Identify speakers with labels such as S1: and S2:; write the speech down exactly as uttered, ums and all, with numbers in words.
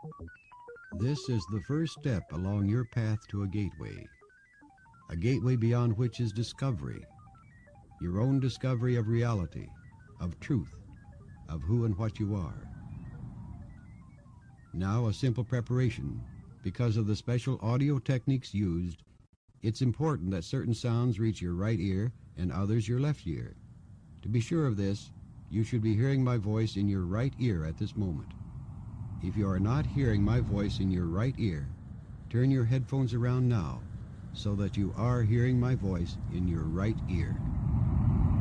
S1: This is the first step along your path to a gateway, a gateway beyond which is discovery, your own discovery of reality, of truth, of who and what you are. Now a simple preparation. Because of the special audio techniques used, it's important that certain sounds reach your right ear and others your left ear. To be sure of this, you should be hearing my voice in your right ear at this moment. If you are not hearing my voice in your right ear, turn your headphones around now so that you are hearing my voice in your right ear.